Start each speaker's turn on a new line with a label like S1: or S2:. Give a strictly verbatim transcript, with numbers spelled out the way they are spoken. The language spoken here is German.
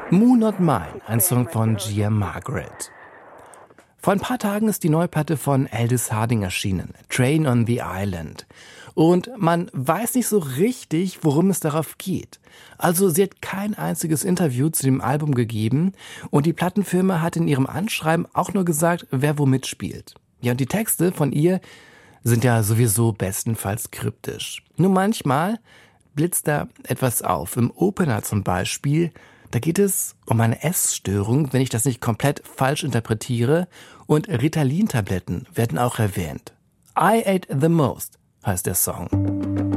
S1: Moon Not Mine, ein Song von Gia Margaret. Vor ein paar Tagen ist die neue Platte von Aldous Harding erschienen, Train on the Island. Und man weiß nicht so richtig, worum es darauf geht. Also sie hat kein einziges Interview zu dem Album gegeben und die Plattenfirma hat in ihrem Anschreiben auch nur gesagt, wer wo mitspielt. Ja, und die Texte von ihr sind ja sowieso bestenfalls kryptisch. Nur manchmal blitzt da etwas auf. Im Opener zum Beispiel, da geht es um eine Essstörung, wenn ich das nicht komplett falsch interpretiere, und Ritalin-Tabletten werden auch erwähnt. I Ate the Most heißt der Song.